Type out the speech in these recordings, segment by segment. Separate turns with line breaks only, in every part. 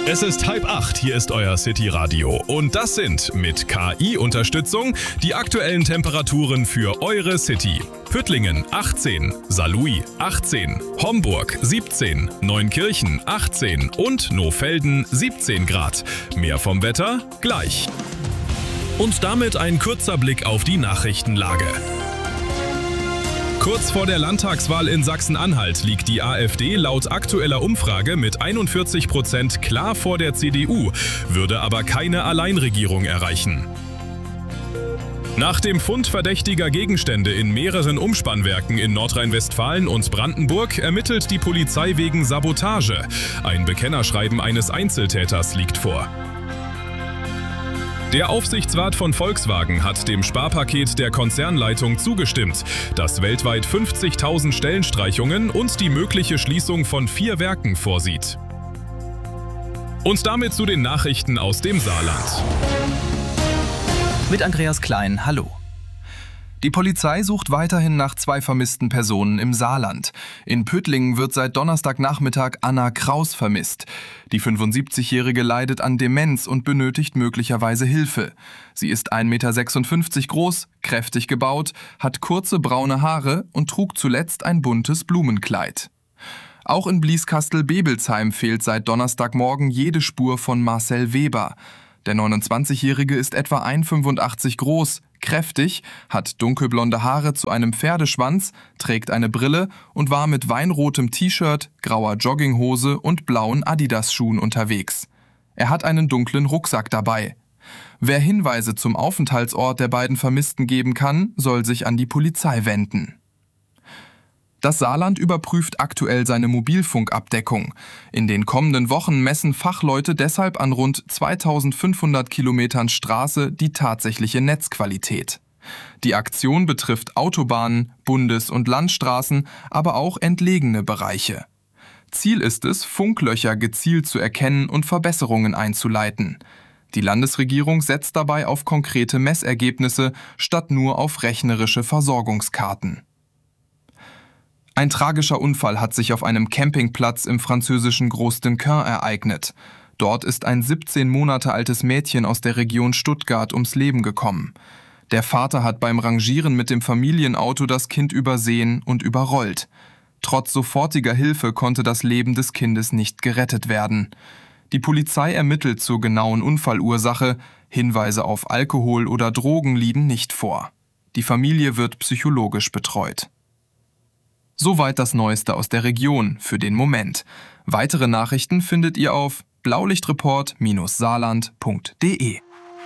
Es ist 7:30, hier ist euer City-Radio. Und das sind mit KI-Unterstützung die aktuellen Temperaturen für eure City. Püttlingen 18, Saarlouis 18, Homburg 17, Neunkirchen 18 und Nohfelden 17 Grad. Mehr vom Wetter gleich. Und damit ein kurzer Blick auf die Nachrichtenlage. Kurz vor der Landtagswahl in Sachsen-Anhalt liegt die AfD laut aktueller Umfrage mit 41% klar vor der CDU, würde aber keine Alleinregierung erreichen. Nach dem Fund verdächtiger Gegenstände in mehreren Umspannwerken in Nordrhein-Westfalen und Brandenburg ermittelt die Polizei wegen Sabotage. Ein Bekennerschreiben eines Einzeltäters liegt vor. Der Aufsichtsrat von Volkswagen hat dem Sparpaket der Konzernleitung zugestimmt, das weltweit 50.000 Stellenstreichungen und die mögliche Schließung von 4 Werken vorsieht. Und damit zu den Nachrichten aus dem Saarland.
Mit Andreas Klein, hallo. Die Polizei sucht weiterhin nach 2 vermissten Personen im Saarland. In Püttlingen wird seit Donnerstagnachmittag Anna Kraus vermisst. Die 75-Jährige leidet an Demenz und benötigt möglicherweise Hilfe. Sie ist 1,56 Meter groß, kräftig gebaut, hat kurze braune Haare und trug zuletzt ein buntes Blumenkleid. Auch in Blieskastel-Bebelsheim fehlt seit Donnerstagmorgen jede Spur von Marcel Weber. Der 29-Jährige ist etwa 1,85 Meter groß, kräftig, hat dunkelblonde Haare zu einem Pferdeschwanz, trägt eine Brille und war mit weinrotem T-Shirt, grauer Jogginghose und blauen Adidas-Schuhen unterwegs. Er hat einen dunklen Rucksack dabei. Wer Hinweise zum Aufenthaltsort der beiden Vermissten geben kann, soll sich an die Polizei wenden. Das Saarland überprüft aktuell seine Mobilfunkabdeckung. In den kommenden Wochen messen Fachleute deshalb an rund 2500 Kilometern Straße die tatsächliche Netzqualität. Die Aktion betrifft Autobahnen, Bundes- und Landstraßen, aber auch entlegene Bereiche. Ziel ist es, Funklöcher gezielt zu erkennen und Verbesserungen einzuleiten. Die Landesregierung setzt dabei auf konkrete Messergebnisse statt nur auf rechnerische Versorgungskarten. Ein tragischer Unfall hat sich auf einem Campingplatz im französischen Groß-Dunquin ereignet. Dort ist ein 17 Monate altes Mädchen aus der Region Stuttgart ums Leben gekommen. Der Vater hat beim Rangieren mit dem Familienauto das Kind übersehen und überrollt. Trotz sofortiger Hilfe konnte das Leben des Kindes nicht gerettet werden. Die Polizei ermittelt zur genauen Unfallursache. Hinweise auf Alkohol oder Drogen liegen nicht vor. Die Familie wird psychologisch betreut. Soweit das Neueste aus der Region für den Moment. Weitere Nachrichten findet ihr auf blaulichtreport-saarland.de.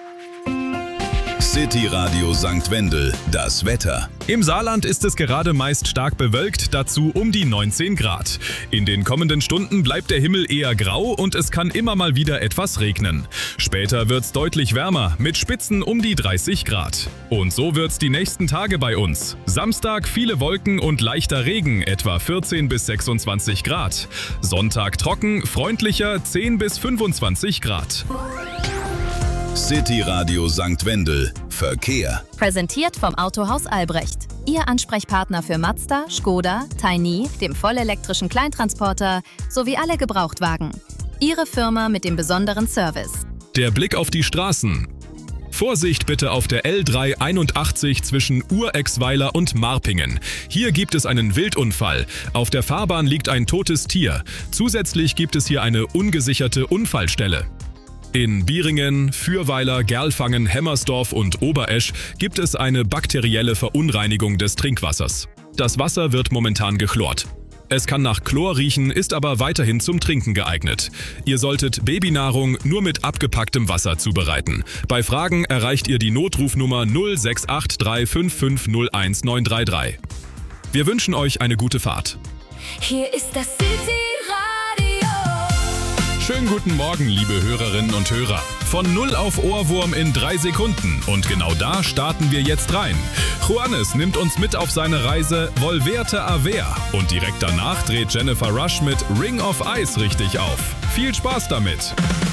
City Radio St. Wendel, das Wetter.
Im Saarland ist es gerade meist stark bewölkt, dazu um die 19 Grad. In den kommenden Stunden bleibt der Himmel eher grau und es kann immer mal wieder etwas regnen. Später wird's deutlich wärmer, mit Spitzen um die 30 Grad. Und so wird's die nächsten Tage bei uns. Samstag viele Wolken und leichter Regen, etwa 14 bis 26 Grad. Sonntag trocken, freundlicher 10 bis 25 Grad.
City Radio St. Wendel. Verkehr.
Präsentiert vom Autohaus Albrecht. Ihr Ansprechpartner für Mazda, Škoda, Tiny, dem vollelektrischen Kleintransporter sowie alle Gebrauchtwagen. Ihre Firma mit dem besonderen Service.
Der Blick auf die Straßen. Vorsicht bitte auf der L381 zwischen Urexweiler und Marpingen. Hier gibt es einen Wildunfall. Auf der Fahrbahn liegt ein totes Tier. Zusätzlich gibt es hier eine ungesicherte Unfallstelle. In Bieringen, Fürweiler, Gerlfangen, Hemmersdorf und Oberesch gibt es eine bakterielle Verunreinigung des Trinkwassers. Das Wasser wird momentan gechlort. Es kann nach Chlor riechen, ist aber weiterhin zum Trinken geeignet. Ihr solltet Babynahrung nur mit abgepacktem Wasser zubereiten. Bei Fragen erreicht ihr die Notrufnummer 0683550193. Wir wünschen euch eine gute Fahrt.
Hier ist das City Radio.
Schönen guten Morgen, liebe Hörerinnen und Hörer. Von 0 auf Ohrwurm in 3 Sekunden. Und genau da starten wir jetzt rein. Juanes nimmt uns mit auf seine Reise Volverte a Ver. Und direkt danach dreht Jennifer Rush mit Ring of Ice richtig auf. Viel Spaß damit!